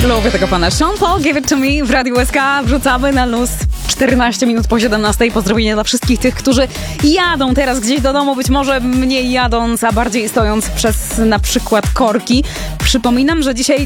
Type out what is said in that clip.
Lubię tego pana. Sean Paul, Give It To Me w Radiu SK. Wrzucamy na luz 14 minut po 17. Pozdrowienia dla wszystkich tych, którzy jadą teraz gdzieś do domu, być może mniej jadąc, a bardziej stojąc przez na przykład korki. Przypominam, że dzisiaj